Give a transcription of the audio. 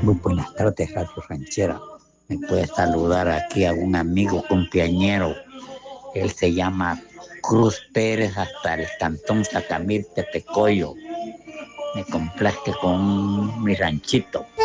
Muy buenas tardes, Radio Ranchera. Me puede saludar aquí a un amigo cumpleañero. Él se llama Cruz Pérez, hasta el Cantón Sacamil, Tepecoyo. Me complazca con mi ranchito.